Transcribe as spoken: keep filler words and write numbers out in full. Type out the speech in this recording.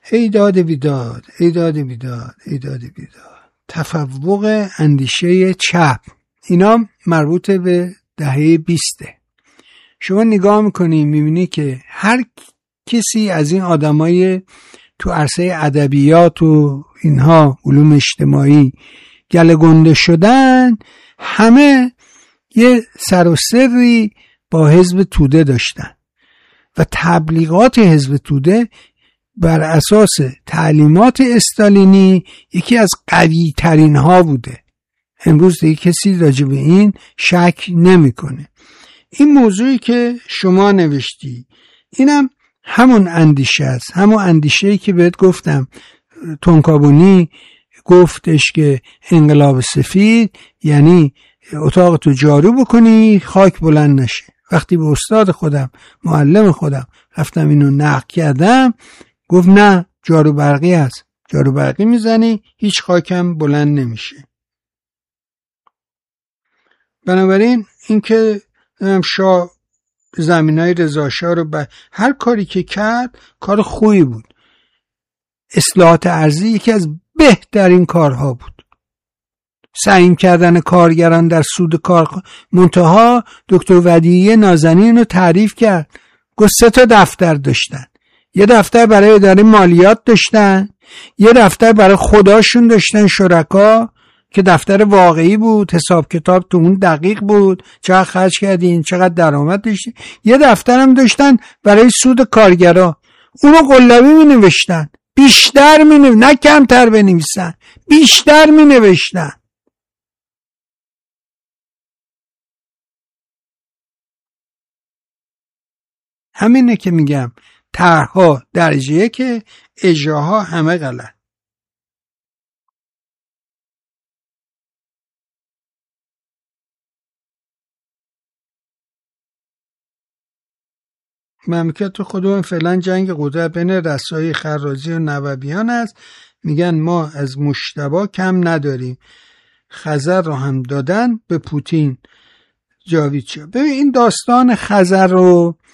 ای داد بیداد، ای داد بیداد، ای داد بیداد. تفوق اندیشه چپ، اینا مربوط به دهه بیسته. شما نگاه میکنی میبینی که هر کسی از این آدمای تو عرصه ادبیات و اینها علوم اجتماعی گله گنده شدن، همه یه سر و سری با حزب توده داشتن و تبلیغات حزب توده بر اساس تعلیمات استالینی یکی از قوی ترین ها بوده. امروز دیگه کسی راجع به این شک نمیکنه. این موضوعی که شما نوشتی اینم همون اندیشه است، همون اندیشه‌ای که بهت گفتم. تونکابونی گفتش که انقلاب سفید یعنی اتاق تو جارو بکنی خاک بلند نشه. وقتی به استاد خودم، معلم خودم رفتم اینو نقد کردم، گفت نه، جارو برقی هست، جارو برقی میزنی هیچ خاکم بلند نمیشه. بنابراین این که شاه زمینای رضا شاه رو ب... هر کاری که کرد کار خوبی بود. اصلاحات ارضی یکی از بهترین کارها بود. سعی کردن کارگران در سود کار. منتها دکتر ودیعی نازنین رو تعریف کرد، گفت سه تا دفتر داشتن. یه دفتر برای اداره مالیات داشتن، یه دفتر برای خداشون داشتن شرکا که دفتر واقعی بود، حساب کتاب تو اون دقیق بود، چقدر خرج کردین، چقدر درآمد داشتین. یه دفتر هم داشتن برای سود کارگرا، اونو قلابی می نوشتن، بیشتر می نوشتن، نه کمتر بنویسن، بیشتر می نوشتن. همینه که میگم طرح‌ها درجه که اجراها همه غلط. مملکت خودمون فعلا جنگ قدرت بین رسای خرازی و نوبیان است. میگن ما از مجتبی کم نداریم، خزر رو هم دادن به پوتین. جاوید شد. ببین این داستان خزر رو